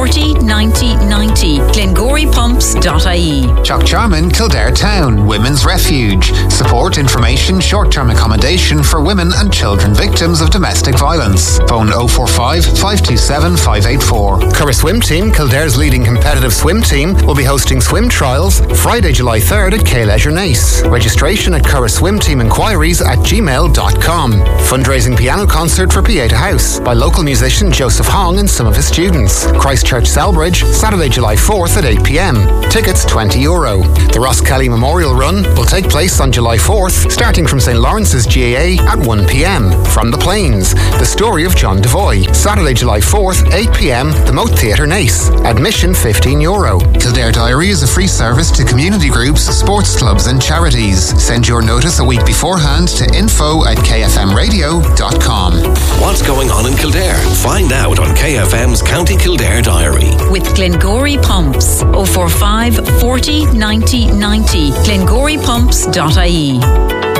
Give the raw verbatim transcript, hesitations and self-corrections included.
forty ninety ninety. Glengory Pumps dot I E. Chuckcharman, Kildare Town, Women's Refuge. Support, information, short-term accommodation for women and children victims of domestic violence. Phone oh four five, five two seven, five eight four. Curra Swim Team, Kildare's leading competitive swim team, will be hosting swim trials Friday, July third at K Leisure Nace. Registration at curra swim team inquiries at gmail dot com. Fundraising piano concert for Pieta House by local musician Joseph Hong and some of his students. Christchurch Selbridge, Saturday, July fourth at eight p m. Tickets twenty euro. The Ross Kelly Memorial Run will take place on July fourth, starting from St Lawrence's G A A at one p m. From the Plains, the story of John Devoy. Saturday, July fourth, eight p m. The Moat Theatre Nace. Admission fifteen euro. Kildare Diary is a free service to community groups, sports clubs and charities. Send your notice a week beforehand to info at k f m radio dot com. What's going on in Kildare? Find out on K F M's County Kildare Diary. With Glengory Pumps. oh four five, forty ninety ninety. Glengory Pumps dot I E.